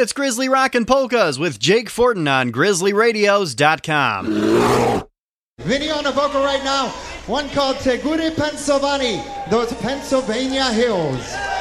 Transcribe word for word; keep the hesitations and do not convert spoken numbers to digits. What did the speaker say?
It's Grizzly Rockin' Polkas with Jake Fortin on Grizzly Radios dot com. Video on the vocal right now, one called Te Góry Pennsylvania, those Pennsylvania hills.